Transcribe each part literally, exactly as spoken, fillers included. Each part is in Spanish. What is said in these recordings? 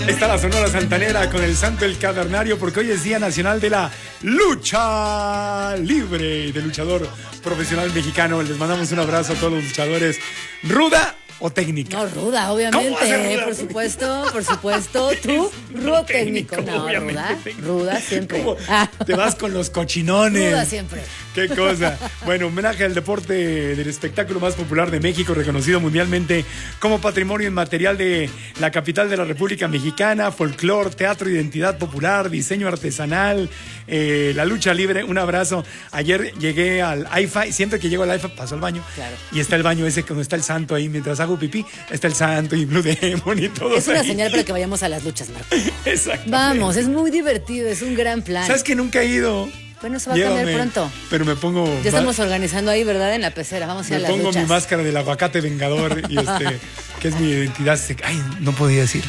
Está la Sonora Santanera con el Santo el Cavernario, porque hoy es Día Nacional de la Lucha Libre, de luchador profesional mexicano. Les mandamos un abrazo a todos los luchadores. ¿Ruda o técnica? No, ruda, obviamente, ruda? por supuesto, por supuesto. ¿Tú? Rudo técnico. técnico. No, ruda, técnico. ruda siempre. Ah. Te vas con los cochinones. Ruda siempre. Qué cosa. Bueno, homenaje al deporte del espectáculo más popular de México, reconocido mundialmente como patrimonio inmaterial de la capital de la República Mexicana, folclor, teatro, identidad popular, diseño artesanal, eh, la lucha libre. Un abrazo. Ayer llegué al I F A y siempre que llego al I F A paso al baño. Claro. Y está el baño ese donde está el santo ahí. Mientras hago pipí, está el santo y Blue Demon y todo. Es una ahí. señal para que vayamos a las luchas, Marco. Exacto. Vamos, es muy divertido, es un gran plan. ¿Sabes que nunca he ido? Bueno, se va Llévame, a cambiar pronto. Pero me pongo... Ya estamos organizando ahí, ¿verdad? En la pecera. Vamos a ir a las luchas. Me pongo mi máscara del aguacate vengador y este, que es mi identidad. Ay, no podía decir.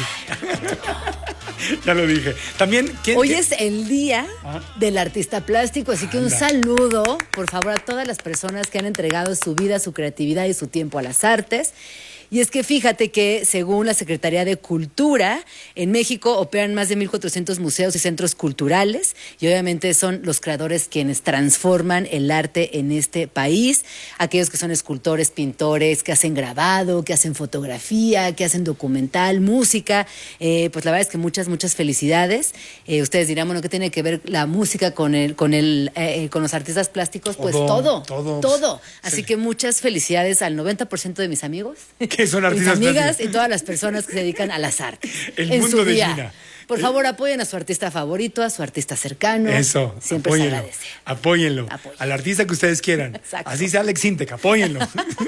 Ya lo dije. También, ¿quién, Hoy ¿quién? es el día ¿Ah? del artista plástico, así que Anda. un saludo, por favor, a todas las personas que han entregado su vida, su creatividad y su tiempo a las artes. Y es que fíjate que, según la Secretaría de Cultura, en México operan más de mil cuatrocientos museos y centros culturales, y obviamente son los creadores quienes transforman el arte en este país, aquellos que son escultores, pintores, que hacen grabado, que hacen fotografía, que hacen documental, música, eh, pues la verdad es que muchas, muchas felicidades. Eh, ustedes dirán, bueno, ¿qué tiene que ver la música con el, con el, eh, con los artistas plásticos? Pues todo, todo, todo. Así sí. que muchas felicidades al noventa por ciento de mis amigos. Que son artistas mis amigas plásticos. Y todas las personas que se dedican a las artes. El en mundo su de día. Gina. Por favor, apoyen a su artista favorito, a su artista cercano. Eso, siempre apóyenlo, se agradece. Apóyenlo. Apóyenlo. Al artista que ustedes quieran. Exacto. Así sea Alex Intec, apóyenlo.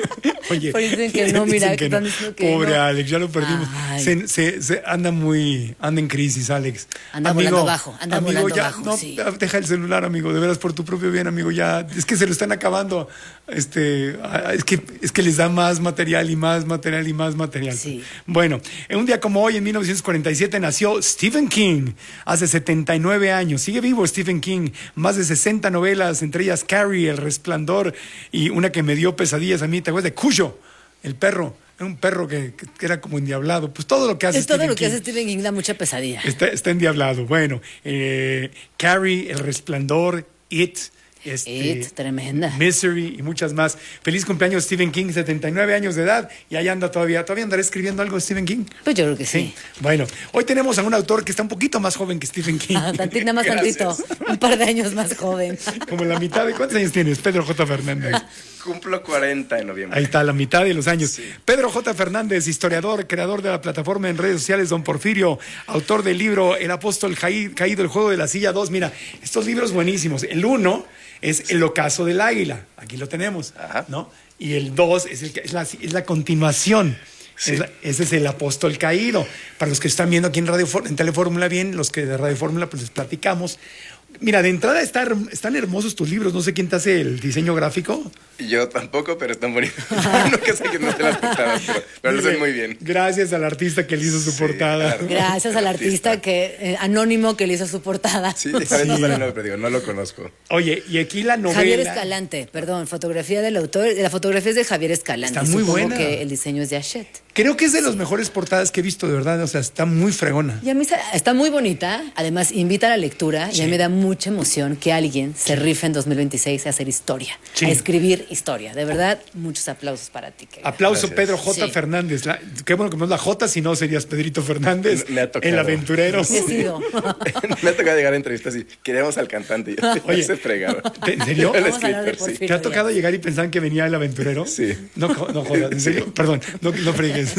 Oye, pues dicen que no, mira, que no. no. Que Pobre no. Alex, ya lo perdimos. Se, se, se anda muy, anda en crisis, Alex. Anda amigo, volando bajo, anda amigo, volando ya, bajo. No, sí. deja el celular, amigo, de veras por tu propio bien, amigo, ya. Es que se lo están acabando. Este, es que, es que les da más material y más material y más material. Sí. Bueno, en un día como hoy, en mil novecientos cuarenta y siete, nació Stephen King. Hace setenta y nueve años. Sigue vivo Stephen King. Más de sesenta novelas, entre ellas Carrie, El Resplandor y una que me dio pesadillas a mí. ¿Te acuerdas de Cuyo? El perro. Era un perro que, que era como endiablado. Pues todo lo que hace es Stephen todo lo King. que hace Stephen King da mucha pesadilla. Está, está endiablado. Bueno, eh, Carrie, El Resplandor, It. Este, It, tremenda. Misery y muchas más. Feliz cumpleaños Stephen King, setenta y nueve años de edad, y ahí anda todavía. ¿Todavía andará escribiendo algo Stephen King? Pues yo creo que sí. sí. Bueno, hoy tenemos a un autor que está un poquito más joven que Stephen King. Ah, tantito, nada más tantito. Un par de años más joven. Como la mitad de... ¿Cuántos años tienes, Pedro J. Fernández? Cumplo cuarenta en noviembre. Ahí está, la mitad de los años. Sí. Pedro J. Fernández, historiador, creador de la plataforma en redes sociales Don Porfirio, autor del libro El Apóstol Caído, El Juego de la Silla dos. Mira, estos libros buenísimos. El uno es El Ocaso del Águila. Aquí lo tenemos, Ajá. ¿no? Y el dos es, el, es, la, es la continuación. Sí. Es la, ese es El Apóstol Caído. Para los que están viendo aquí en, Radio, en Telefórmula, bien, los que de Radio Fórmula, pues les platicamos. Mira, de entrada está, están hermosos tus libros. No sé quién te hace el diseño gráfico. Yo tampoco, pero están bonitos. Nunca sé quién me hace las portadas, pero, pero lo hacen muy bien. Gracias al artista que le hizo su sí, portada. Claro. Gracias al artista, artista que eh, anónimo que le hizo su portada. Sí, sí. No, pero digo, no lo conozco. Oye, y aquí la novela... Javier Escalante, perdón, fotografía del autor. La fotografía es de Javier Escalante. Está muy Supongo buena. Que el diseño es de Hachette. Creo que es de las sí. mejores portadas que he visto, de verdad. O sea, está muy fregona. Y a mí está muy bonita. Además, invita a la lectura. Sí. Y a mí me da mucha emoción que alguien se rife en dos mil veintiséis a hacer historia, sí. a escribir historia. De verdad, muchos aplausos para ti. Querida. Aplauso, Gracias. Pedro J. Sí. Fernández. La, qué bueno que no es la J, si no serías Pedrito Fernández. Me, me ha tocado. El aventurero. Sí. Me ha tocado llegar a entrevistas y queremos al cantante. Y yo, Oye, se fregaron. ¿En serio? Vamos a hablar de Porfirio, sí. ¿Te ha tocado llegar y pensar que venía el aventurero? Sí. No, no jodas, ¿en serio? Sí. Perdón, no, no fregues.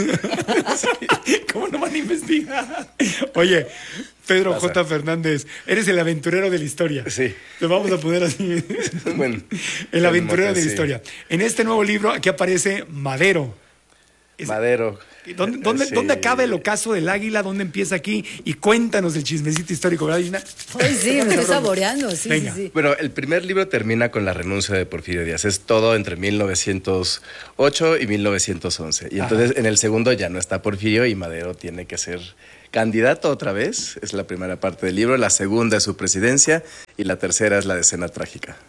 Sí. ¿Cómo no van a investigar? Oye, Pedro Pasa. J. Fernández, eres el aventurero de la historia. Sí. Lo vamos a poner así. Bueno, el aventurero de la sí. historia. En este nuevo libro, aquí aparece Madero. Es, Madero. ¿Dónde, dónde, sí. ¿Dónde acaba el ocaso del águila? ¿Dónde empieza aquí? Y cuéntanos el chismecito histórico, ¿verdad, Gina? Ay, sí, me estoy saboreando, sí, sí, sí. Bueno, el primer libro termina con la renuncia de Porfirio Díaz. Es todo entre mil novecientos ocho y mil novecientos once. Y entonces Ajá. en el segundo ya no está Porfirio y Madero tiene que ser candidato otra vez. Es la primera parte del libro. La segunda es su presidencia y la tercera es la de escena trágica.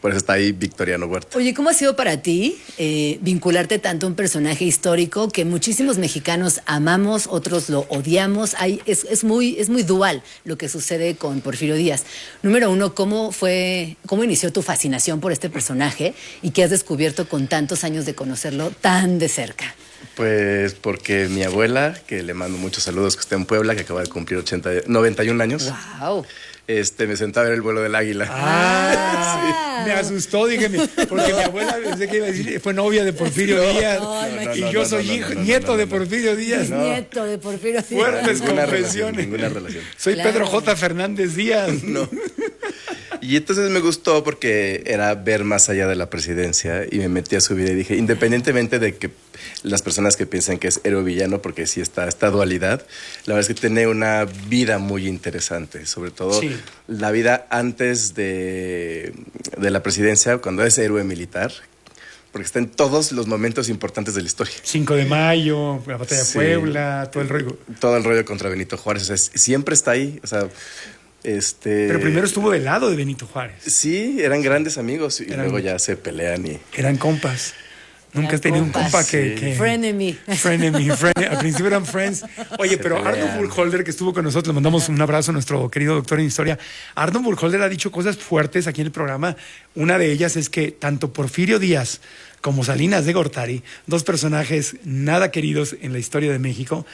por eso está ahí Victoriano Huerta. Oye, ¿cómo ha sido para ti eh, vincularte tanto a un personaje histórico que muchísimos mexicanos amamos, otros lo odiamos? Hay, es, es, muy, es muy dual lo que sucede con Porfirio Díaz. Número uno, ¿cómo fue, cómo inició tu fascinación por este personaje y qué has descubierto con tantos años de conocerlo tan de cerca? Pues porque mi abuela, que le mando muchos saludos, que está en Puebla, que acaba de cumplir ochenta, noventa y un años. ¡Wow! Este, me sentaba a ver el vuelo del águila. Ah, sí. Me asustó, dije, porque mi abuela pensé que iba a decir, fue novia de Porfirio No, Díaz. no, no, y no, yo no, soy no, hijo, no, no, nieto no, no, de no. Porfirio Díaz. No. Nieto de Porfirio Díaz. Fuertes Ninguna confesiones. relación, ninguna relación. Soy Claro. Pedro J. Fernández Díaz. No. Y entonces me gustó porque era ver más allá de la presidencia y me metí a su vida y dije, independientemente de que las personas que piensan que es héroe villano, porque sí está esta dualidad, la verdad es que tiene una vida muy interesante, sobre todo Sí. la vida antes de, de la presidencia, cuando es héroe militar, porque está en todos los momentos importantes de la historia. cinco de mayo, la batalla Sí. de Puebla, todo el rollo. Todo el rollo contra Benito Juárez, o sea, es- siempre está ahí, o sea, este... Pero primero estuvo del lado de Benito Juárez. Sí, eran grandes amigos y Eran- luego ya se pelean y... Eran compas. Nunca Eran has tenido compas. un compa que... Sí. que... Frenemy. Frenemy, fren- al principio eran friends. Oye, pero pelean. Arnold Burkholder, que estuvo con nosotros, le mandamos un abrazo a nuestro querido doctor en historia. Arnold Burkholder ha dicho cosas fuertes aquí en el programa. Una de ellas es que tanto Porfirio Díaz como Salinas de Gortari, dos personajes nada queridos en la historia de México,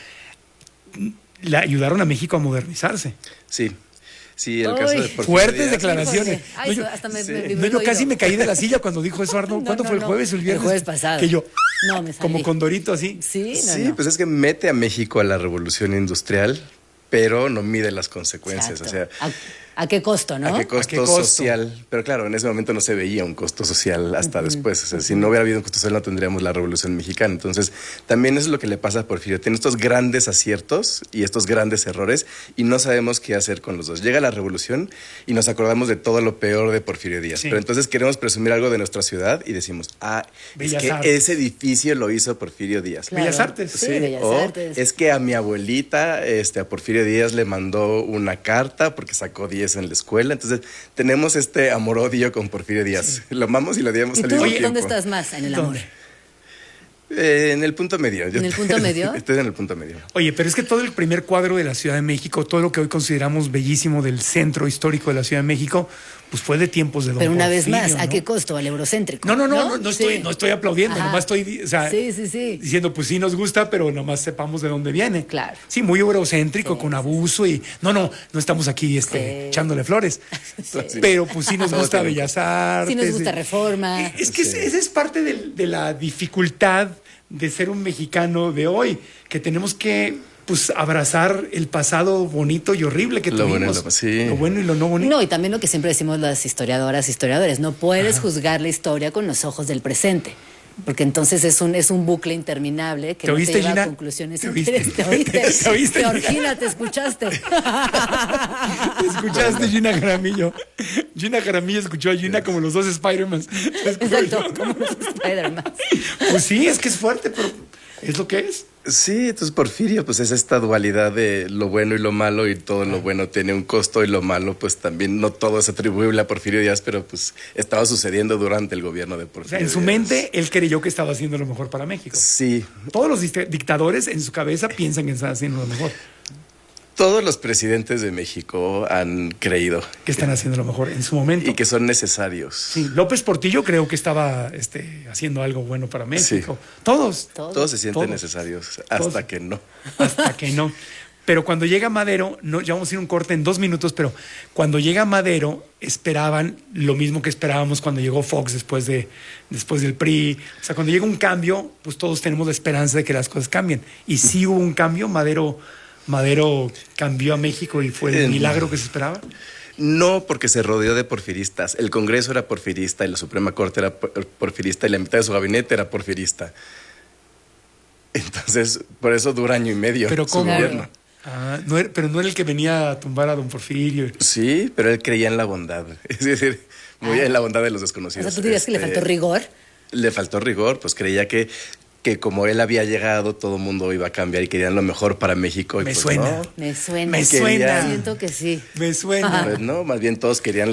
le ayudaron a México a modernizarse. Sí, sí, el Uy. caso de Porfirio Fuertes Díaz. declaraciones. Ay, No, yo- hasta me, sí. me No, vibró yo el casi oído. me caí de la silla cuando dijo eso Arnold. No, ¿Cuándo no, fue el no. jueves o el El viernes? jueves pasado. Que yo, No, me salí. como condorito así. Sí, no, Sí, no. pues es que mete a México a la revolución industrial, pero no mide las consecuencias. Exacto. O sea, ¿A, a qué costo, no? ¿a qué costo, ¿A qué costo? social? Pero claro, en ese momento no se veía un costo social hasta después. O sea, si no hubiera habido un costo social no tendríamos la revolución mexicana. Entonces, también eso es lo que le pasa a Porfirio. Tiene estos grandes aciertos y estos grandes errores y no sabemos qué hacer con los dos. Llega la revolución y nos acordamos de todo lo peor de Porfirio Díaz. Sí. Pero entonces queremos presumir algo de nuestra ciudad y decimos, ah, Bellas es que Artes. ese edificio lo hizo Porfirio Díaz. Claro. Bellas Artes. Sí, Sí, Bellas o Artes. es que a mi abuelita, este, a Porfirio Díaz le mandó una carta porque sacó diez en la escuela. Entonces, tenemos este amor-odio con Porfirio Díaz. Lo amamos y lo odiamos ¿Y al tú mismo Oye, dónde tiempo. estás más? ¿En el amor? ¿Dónde? Eh, en el punto medio. Yo ¿En el punto medio? Estoy en el punto medio. Oye, pero es que todo el primer cuadro de la Ciudad de México, todo lo que hoy consideramos bellísimo del centro histórico de la Ciudad de México, pues fue de tiempos de Don Pero una vez Porfirio, más, ¿a ¿no? qué costo? Al eurocéntrico. No, no, no, no, no estoy, Sí. no estoy aplaudiendo, Ajá. nomás estoy o sea, Sí, sí, sí. diciendo, pues sí nos gusta, pero nomás sepamos de dónde viene. Claro. Sí, muy eurocéntrico, Sí, con sí, abuso y. No, no, no estamos aquí este, Sí. echándole flores. Sí. Pero pues sí nos Todo gusta tiene un Bellas Artes. Sí nos gusta y- Reforma. Es que Sí. esa es parte del- de la dificultad de ser un mexicano de hoy, que tenemos que pues abrazar el pasado bonito y horrible que Lo bueno y tuvimos. lo- sí. Lo bueno y lo no bonito. No, y también lo que siempre decimos las historiadoras, historiadores, no puedes juzgar la historia con los ojos del presente. Porque entonces es un, es un bucle interminable que ¿Te no oíste, te lleva Gina? a conclusiones. ¿Te oíste? interesantes. ¿Te oíste? ¿Te- te oíste, Gina? Georgina, te escuchaste. ¿Escuchaste Gina Jaramillo? Gina Jaramillo escuchó a Gina como los dos Spider-Man. Exacto, como los Spider-Man. Pues sí, es que es fuerte, pero es lo que es. Sí, entonces Porfirio, pues es esta dualidad de lo bueno y lo malo, y todo lo bueno tiene un costo y lo malo, pues también no todo es atribuible a Porfirio Díaz, pero pues estaba sucediendo durante el gobierno de O sea, Porfirio en su Díaz. mente, él creyó que estaba haciendo lo mejor para México. Sí, Todos los dicta- dictadores en su cabeza piensan que están haciendo lo mejor, todos los presidentes de México han creído que están haciendo lo mejor en su momento. y que son necesarios. Sí, López Portillo creo que estaba este, haciendo algo bueno para México. Todos, Todo. Todos se sienten Todos. necesarios hasta Todos. que no. hasta que no. Pero cuando llega Madero, no, ya vamos a ir a un corte en dos minutos, pero cuando llega Madero, esperaban lo mismo que esperábamos cuando llegó Fox después, de, después del P R I. O sea, cuando llega un cambio, pues todos tenemos la esperanza de que las cosas cambien. Y sí hubo un cambio, Madero, Madero cambió a México y fue el Eh, milagro que se esperaba. No, porque se rodeó de porfiristas. El Congreso era porfirista y la Suprema Corte era por- porfirista y la mitad de su gabinete era porfirista. Entonces, por eso dura año y medio Pero su ¿cómo? gobierno. Ah, no era- pero no era el que venía a tumbar a don Porfirio. Sí, pero él creía en la bondad. Es decir, muy Ah. en la bondad de los O desconocidos. sea, tú dirías que le Este, faltó rigor. Le faltó rigor, pues creía que, que como él había llegado, todo el mundo iba a cambiar y querían lo mejor para México. Y Me pues suena. no. Me suena. Me suena. Siento que sí. Me suena. Pues no, más bien todos querían